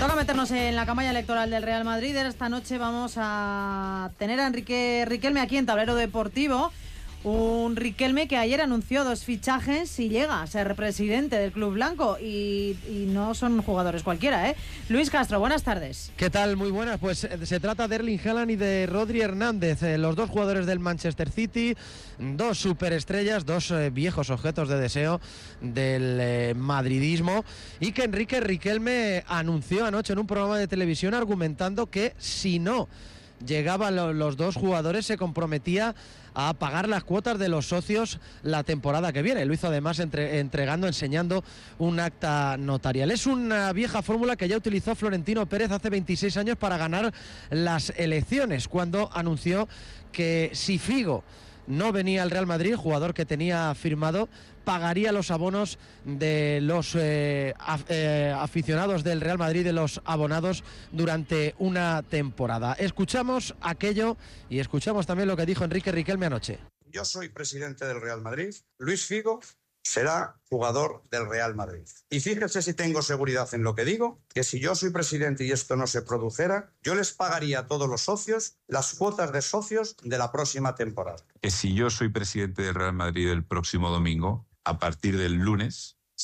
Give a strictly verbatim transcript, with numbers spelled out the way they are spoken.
Toca meternos en la campaña electoral del Real Madrid. Esta noche vamos a tener a Enrique Riquelme aquí en Tablero Deportivo. Un Riquelme que ayer anunció dos fichajes y llega a ser presidente del Club Blanco. Y, y no son jugadores cualquiera, ¿eh? Luis Castro, buenas tardes. ¿Qué tal? Muy buenas. Pues se trata de Erling Haaland y de Rodri Hernández, eh, los dos jugadores del Manchester City, dos superestrellas, dos eh, viejos objetos de deseo del eh, madridismo, y que Enrique Riquelme anunció anoche en un programa de televisión argumentando que si no llegaban lo, los dos jugadores se comprometía a pagar las cuotas de los socios la temporada que viene. Lo hizo además entre, entregando, enseñando un acta notarial. Es una vieja fórmula que ya utilizó Florentino Pérez hace veintiséis años para ganar las elecciones, cuando anunció que si Figo no venía al Real Madrid, jugador que tenía firmado, pagaría los abonos de los eh, af, eh, aficionados del Real Madrid, de los abonados, durante una temporada. Escuchamos aquello y escuchamos también lo que dijo Enrique Riquelme anoche. Yo soy presidente del Real Madrid, Luis Figo será jugador del Real Madrid. Y fíjese si tengo seguridad en lo que digo, que si yo soy presidente y esto no se produjera, yo les pagaría a todos los socios las cuotas de socios de la próxima temporada. Que si yo soy presidente del Real Madrid el próximo domingo, a partir del lunes,